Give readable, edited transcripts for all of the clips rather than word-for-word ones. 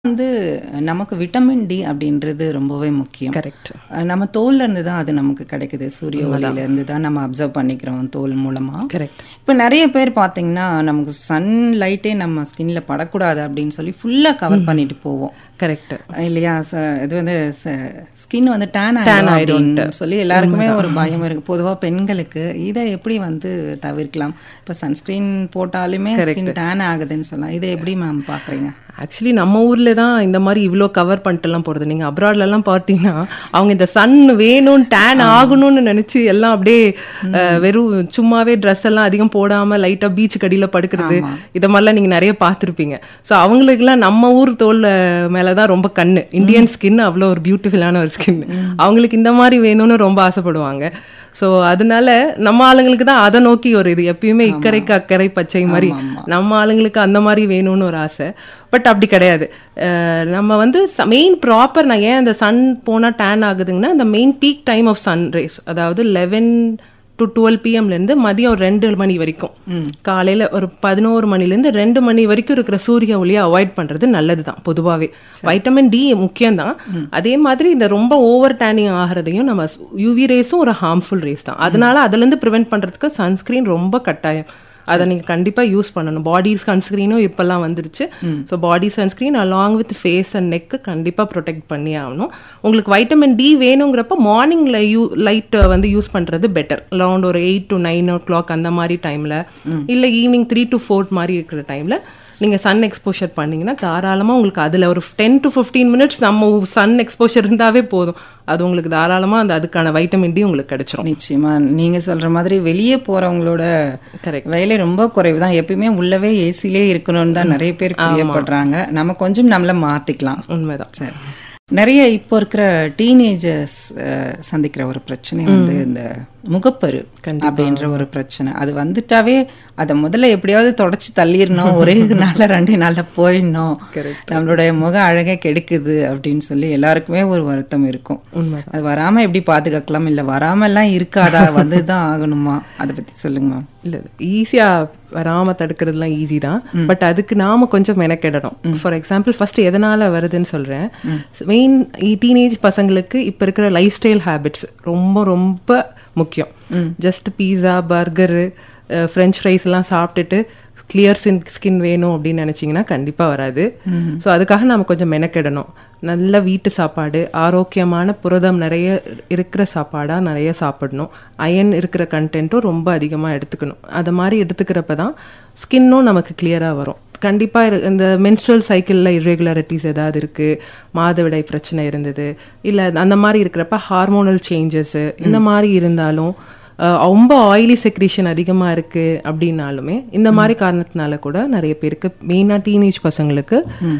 வந்து நமக்கு vitamin D அப்படின்றது ரொம்பவே முக்கியம். கரெக்ட். நம்ம தோல்ல இருந்து தான் அது நமக்கு கிடைக்குது. சூரிய ஒளியில இருந்து தான் நம்ம அப்சர்வ் பண்ணிக்கிறோம் தோல் மூலமா. கரெக்ட். இப்போ நிறைய பேர் பார்த்தீங்கன்னா நமக்கு சன் லைட்டே நம்ம ஸ்கின்ல படக்கூடாது அப்படின்னு சொல்லி ஃபுல்லா கவர் பண்ணிட்டு போவோம் கரெக்ட் இல்லையா? இது வந்து ஸ்கின் வந்து டேன் ஆயிடும் சொல்லி எல்லாருக்குமே ஒரு பயம் இருக்கு. பொதுவா பெண்களுக்கு இதை எப்படி வந்து தவிர்க்கலாம்? இப்போ சன்ஸ்கிரீன் போட்டாலுமே ஸ்கின் டேன் ஆகுதுன்னு சொல்லலாம். இதை எப்படி மேம் பாக்குறீங்க? ஆக்சுவலி நம்ம ஊர்ல தான் இந்த மாதிரி இவ்வளோ கவர் பண்ணிட்டு எல்லாம் போறது. நீங்க அப்ராட்ல எல்லாம் பார்த்தீங்கன்னா அவங்க இந்த சன் வேணும் டேன் ஆகணும்னு நினைச்சு எல்லாம் அப்படியே வெறும் சும்மாவே ட்ரெஸ் எல்லாம் அதிகம் போடாம லைட்டா பீச் கடியில படுக்கிறது இத மாதிரிலாம் நீங்க நிறைய பார்த்துருப்பீங்க. ஸோ அவங்களுக்கு எல்லாம் நம்ம ஊர் தோல் மேலதான் ரொம்ப கண்ணு. இந்தியன் ஸ்கின் அவ்வளோ ஒரு பியூட்டிஃபுல்லான ஒரு ஸ்கின். அவங்களுக்கு இந்த மாதிரி வேணும்னு ரொம்ப ஆசைப்படுவாங்க. ஸோ அதனால நம்ம ஆளுங்களுக்கு தான் அதை நோக்கி ஒரு இது எப்பயுமே இக்கரைக்கு அக்கறை பச்சை மாதிரி நம்ம ஆளுங்களுக்கு அந்த மாதிரி வேணும்னு ஒரு ஆசை. பட் அப்படி கிடையாது. நம்ம வந்து மெயின் ப்ராப்பர் நான் ஏன் அந்த சன் போனால் டேன் ஆகுதுங்கன்னா அந்த main peak time of Sun race, அதாவது 11 to 12 PM இருந்து மதியம் 2 மணி வரைக்கும், காலையில ஒரு 11 மணிலேருந்து 2 மணி வரைக்கும் இருக்கிற சூரிய ஒளியை அவாய்ட் பண்றது நல்லதுதான். பொதுவாகவே வைட்டமின் டி முக்கியம்தான். அதே மாதிரி இந்த ரொம்ப ஓவர் டேனிங் ஆகிறதையும் நம்ம யூவி ரேஸும் ஒரு ஹார்ம்ஃபுல் ரேஸ் தான். அதனால அதுல இருந்து ப்ரிவென்ட் பண்றதுக்கு சன்ஸ்கிரீன் ரொம்ப கட்டாயம். அதை நீங்க கண்டிப்பா யூஸ் பண்ணணும். பாடி சன்ஸ்கிரீனும் இப்பெல்லாம் வந்துருச்சு. So body sunscreen along with face and neck கண்டிப்பா ப்ரொடெக்ட் பண்ணி ஆகணும். உங்களுக்கு வைட்டமின் டி வேணுங்கிறப்ப மார்னிங்ல லைட் வந்து யூஸ் பண்றது பெட்டர். அரௌண்ட் ஒரு 8 to 9 o'clock அந்த மாதிரி டைம்ல, இல்ல ஈவினிங் 3 to 4 மாதிரி இருக்கிற டைம்ல நீங்க சன் எக்ஸ்போஷர் பண்ணீங்கன்னா தாராளமா உங்களுக்கு அதுல ஒரு 10 to 15 minutes நம்ம சன் எக்ஸ்போஷர் இருந்தாவே போதும். அது உங்களுக்கு தாராளமா அதுக்கான வைட்டமின் டி உங்களுக்கு கிடைச்சிடும். நிச்சயமா நீங்க சொல்ற மாதிரி வெளியே போறவங்களோட வேலை ரொம்ப குறைவுதான். எப்பயுமே உள்ளவே ஏசிலே இருக்கணும்னு தான் நிறைய பேர் பிரியப்படுறாங்க. நம்ம கொஞ்சம் நம்மள மாத்திக்கலாம். உண்மைதான். சரி, நிறைய இப்போ இருக்கிற டீனேஜர்ஸ் சந்திக்கிற ஒரு பிரச்சனை வந்து இந்த முகப்பரு அப்படின்ற ஒரு பிரச்சனை. அது வந்துட்டாவே அதை முதல்ல எப்படியாவது தொடச்சு தள்ளிடணும், ஒரே நாள்ல 2 நாள்ல போயிடணும், நம்மளுடைய முக அழகே கெடுக்குது அப்படின்னு சொல்லி எல்லாருக்குமே ஒரு வருத்தம் இருக்கும். அது வராம எப்படி பாதுகாக்கலாம்? இல்ல வராம எல்லாம் இருக்காதா, வந்துதான் ஆகணுமா? அதை பத்தி சொல்லுங்க. இல்ல ஈஸியா வராம தடுக்கிறதுலாம் ஈஸி தான். பட் அதுக்கு நாம கொஞ்சம் மெனக்கெடணும். ஃபார் எக்ஸாம்பிள் ஃபர்ஸ்ட் எதனால வருதுன்னு சொல்றேன். மெயின் டீனேஜ் பசங்களுக்கு இப்ப இருக்கிற லைஃப் ஸ்டைல் ஹேபிட்ஸ் ரொம்ப ரொம்ப முக்கியம். Just pizza burger French fries எல்லாம் சாப்பிட்டுட்டு கிளியர் ஸ்கின் வேணும் அப்படின்னு நினைச்சீங்கன்னா கண்டிப்பா வராது. ஸோ அதுக்காக நாம கொஞ்சம் மெனக்கெடணும். நல்ல வீட்டு சாப்பாடு, ஆரோக்கியமான புரதம் நிறைய இருக்கிற சாப்பாடா நிறைய சாப்பிடணும். அயன் இருக்கிற கண்டென்ட்டும் ரொம்ப அதிகமா எடுத்துக்கணும். அது மாதிரி எடுத்துக்கிறப்பதான் ஸ்கின்னும் நமக்கு கிளியரா வரும். கண்டிப்பா இந்த மென்ஸ்ட்ரல் சைக்கிள்ல இர்ரெகுலாரிட்டிஸ் ஏதாவது இருக்கு, மாதவிடாய் பிரச்சனை இருந்தது, இல்ல அந்த மாதிரி இருக்கிறப்ப ஹார்மோனல் சேஞ்சஸ் இந்த மாதிரி இருந்தாலும், ரொம்ப ஆயிலி செக்ரீஷன் அதிகமா இருக்கு அப்படின்னாலுமே இந்த மாதிரி காரணத்தினால கூட நிறைய பேருக்கு மெயினா டீனேஜ் பசங்களுக்கு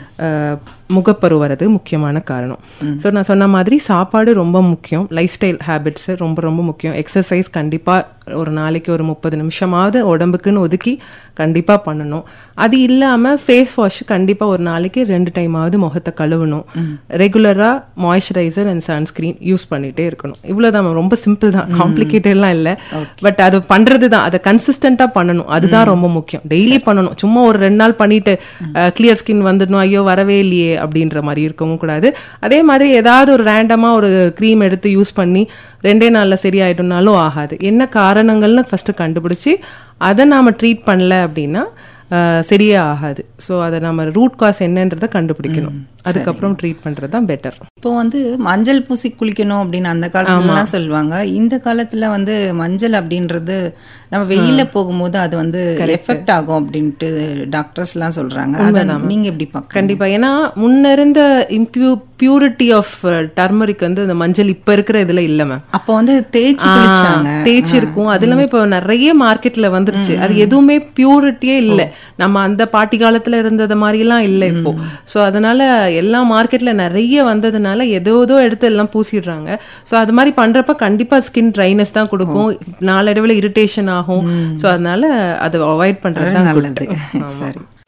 முகப்பரு வரது முக்கியமான காரணம். ஸோ நான் சொன்ன மாதிரி சாப்பாடு ரொம்ப முக்கியம். லைஃப் ஸ்டைல் ஹேபிட்ஸ் ரொம்ப ரொம்ப முக்கியம். எக்ஸசைஸ் கண்டிப்பா ஒரு நாளைக்கு ஒரு 30 நிமிஷமாவது உடம்புக்குன்னு ஒதுக்கி கண்டிப்பா பண்ணணும். அது இல்லாம ஃபேஸ் வாஷ் கண்டிப்பா ஒரு நாளைக்கு 2 டைமாவது முகத்தை கழுவணும். ரெகுலரா மாய்ஸ்சரைசர் அண்ட் சன்ஸ்கிரீன் யூஸ் பண்ணிட்டே இருக்கணும். இவ்வளவுதான். ரொம்ப சிம்பிள் தான், காம்ப்ளிகேட்டட்லாம் இல்ல. பட் அது பண்றதுதான், அதை கன்சிஸ்டன்டா பண்ணணும். அதுதான் ரொம்ப முக்கியம். டெய்லி பண்ணணும். சும்மா ஒரு 2 நாள் பண்ணிட்டு கிளியர் ஸ்கின் வந்துடணும், ஐயோ வரவே இல்லையே அப்படின்ற மாதிரி இருக்கவும் கூடாது. அதே மாதிரி ஏதாவது ஒரு ரேண்டமா ஒரு கிரீம் எடுத்து யூஸ் பண்ணி 2 நாள்ல சரியாயிடும்னாலும் ஆகாது. என்ன காரணங்கள்னு ஃபர்ஸ்ட் கண்டுபிடிச்சு அதை நாம ட்ரீட் பண்ணல அப்படின்னா சரியே ஆகாது. ஸோ அதை நம்ம ரூட் காஸ் என்னன்றதை கண்டுபிடிக்கணும். அதுக்கப்புறம் ட்ரீட் பண்றதுதான் பெட்டர். இப்போ வந்து மஞ்சள் பூசி குளிக்கணும் அப்படின்னு அந்த காலத்துல சொல்லுவாங்க. இந்த காலத்துல வந்து மஞ்சள் அப்படின்றது நம்ம வெயில போகும்போது அது வந்து எஃபெக்ட் ஆகும் அப்படின்ட்டு டாக்டர்ஸ் எல்லாம் சொல்றாங்க. நீங்க எப்படி பாக்க? கண்டிப்பா. ஏன்னா முன்ன இருந்த பியூரிட்டி ஆஃப் டர்மரிக் வந்து அந்த மஞ்சள் இப்ப இருக்கிற இதுல இல்ல மேம். அப்போ வந்து தேய்ச்சி இருக்கும். அது எல்லாமே இப்ப நிறைய மார்க்கெட்ல வந்துருச்சு. அது எதுவுமே பியூரிட்டியே இல்ல. நம்ம அந்த பாட்டி காலத்துல இருந்தது மாதிரி எல்லாம் இல்ல இப்போ. சோ அதனால எல்லா மார்க்கெட்ல நிறைய வந்ததுனால ஏதோ எடுத்து எல்லாம் பூசிடுறாங்க. சோ அது மாதிரி பண்றப்ப கண்டிப்பா ஸ்கின் ட்ரைனஸ் தான் கொடுக்கும், நாளடைவுல இரிட்டேஷன் ஆகும். சோ அதனால அதை அவாய்ட் பண்றது தான் நல்லது. சரி.